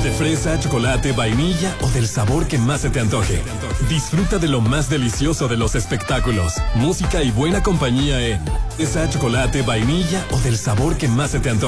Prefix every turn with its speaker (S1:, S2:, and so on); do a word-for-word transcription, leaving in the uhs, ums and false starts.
S1: De fresa, chocolate, vainilla o del sabor que más se te antoje. Disfruta de lo más delicioso de los espectáculos, música y buena compañía en fresa, chocolate, vainilla o del sabor que más se te antoje.